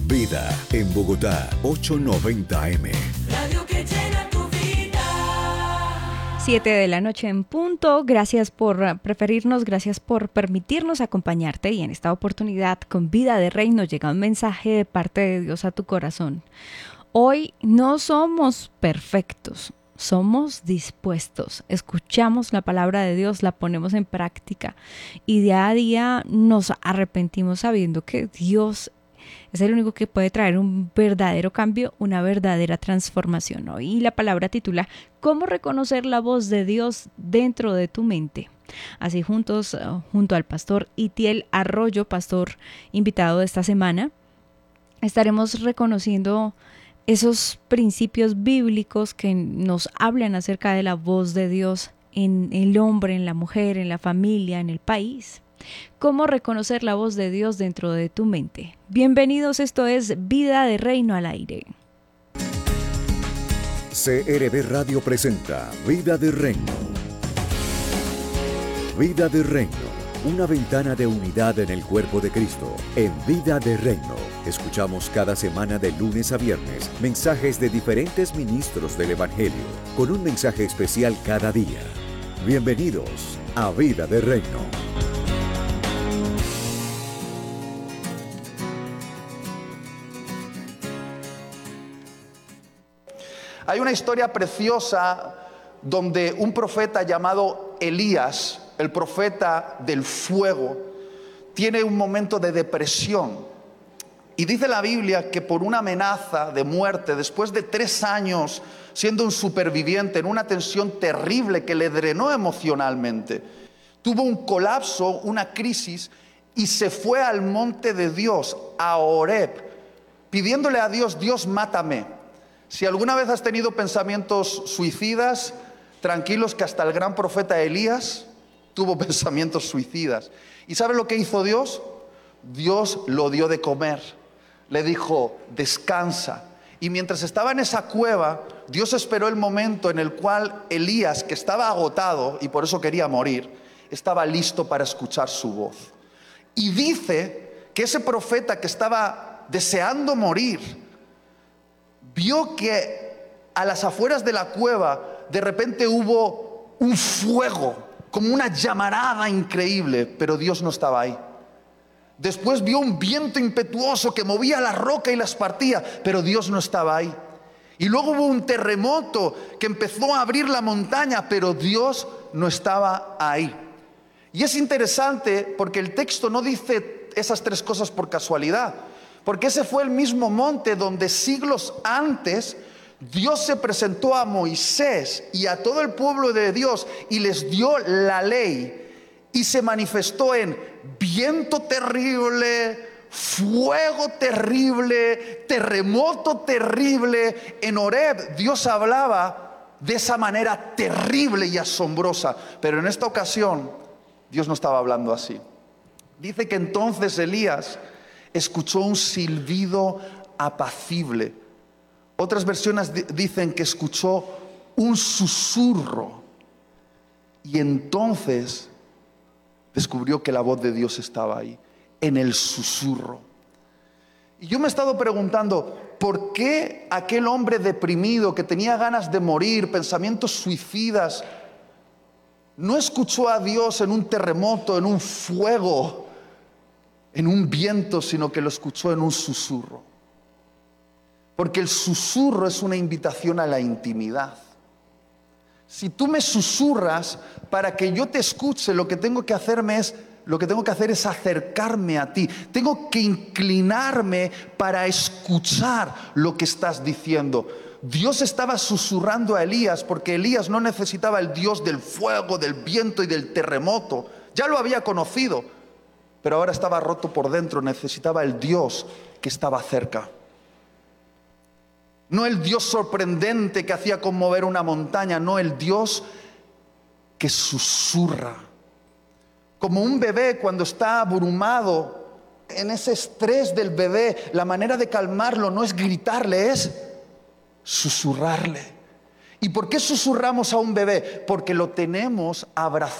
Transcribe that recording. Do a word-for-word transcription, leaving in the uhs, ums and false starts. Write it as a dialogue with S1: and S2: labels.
S1: Vida en Bogotá, ochocientos noventa eme.
S2: Radio que llena tu vida.
S3: Siete de la noche en punto. Gracias por preferirnos, gracias por permitirnos acompañarte. Y en esta oportunidad, con Vida de Reino, llega un mensaje de parte de Dios a tu corazón. Hoy no somos perfectos, somos dispuestos. Escuchamos la palabra de Dios, la ponemos en práctica y día a día nos arrepentimos sabiendo que Dios es el único que puede traer un verdadero cambio, una verdadera transformación. Hoy la palabra titula ¿Cómo reconocer la voz de Dios dentro de tu mente? Así juntos, junto al pastor Itiel Arroyo, pastor invitado de esta semana, estaremos reconociendo esos principios bíblicos que nos hablan acerca de la voz de Dios en el hombre, en la mujer, en la familia, en el país. ¿Cómo reconocer la voz de Dios dentro de tu mente? Bienvenidos, esto es Vida de Reino al aire.
S1: C R B Radio presenta Vida de Reino. Vida de Reino, una ventana de unidad en el cuerpo de Cristo. En Vida de Reino, escuchamos cada semana de lunes a viernes mensajes de diferentes ministros del Evangelio, con un mensaje especial cada día. Bienvenidos a Vida de Reino.
S4: Hay una historia preciosa donde un profeta llamado Elías, el profeta del fuego, tiene un momento de depresión. Y dice la Biblia que por una amenaza de muerte, después de tres años siendo un superviviente en una tensión terrible que le drenó emocionalmente, tuvo un colapso, una crisis, y se fue al monte de Dios, a Horeb, pidiéndole a Dios: Dios, mátame. Si alguna vez has tenido pensamientos suicidas, tranquilos que hasta el gran profeta Elías tuvo pensamientos suicidas. ¿Y sabe lo que hizo Dios? Dios lo dio de comer. Le dijo: descansa. Y mientras estaba en esa cueva, Dios esperó el momento en el cual Elías, que estaba agotado y por eso quería morir, estaba listo para escuchar su voz. Y dice que ese profeta que estaba deseando morir, vio que a las afueras de la cueva de repente hubo un fuego, como una llamarada increíble, pero Dios no estaba ahí. Después vio un viento impetuoso que movía la roca y las partía, pero Dios no estaba ahí. Y luego hubo un terremoto que empezó a abrir la montaña, pero Dios no estaba ahí. Y es interesante porque el texto no dice esas tres cosas por casualidad, porque ese fue el mismo monte donde siglos antes Dios se presentó a Moisés y a todo el pueblo de Dios y les dio la ley, y se manifestó en viento terrible, fuego terrible, terremoto terrible. En Horeb Dios hablaba de esa manera terrible y asombrosa, pero en esta ocasión Dios no estaba hablando así. Dice que entonces Elías escuchó un silbido apacible. Otras versiones dicen que escuchó un susurro. Y entonces descubrió que la voz de Dios estaba ahí, en el susurro. Y yo me he estado preguntando, ¿por qué aquel hombre deprimido que tenía ganas de morir, pensamientos suicidas, no escuchó a Dios en un terremoto, en un fuego, en un viento, sino que lo escuchó en un susurro? Porque el susurro es una invitación a la intimidad. Si tú me susurras para que yo te escuche, lo que tengo que hacerme es, lo que tengo que hacer es acercarme a ti. Tengo que inclinarme para escuchar lo que estás diciendo. Dios estaba susurrando a Elías porque Elías no necesitaba el Dios del fuego, del viento y del terremoto. Ya lo había conocido, pero ahora estaba roto por dentro. Necesitaba el Dios que estaba cerca. No el Dios sorprendente que hacía conmover una montaña, no, el Dios que susurra. Como un bebé cuando está abrumado, en ese estrés del bebé, la manera de calmarlo no es gritarle, es susurrarle. ¿Y por qué susurramos a un bebé? Porque lo tenemos abrazado.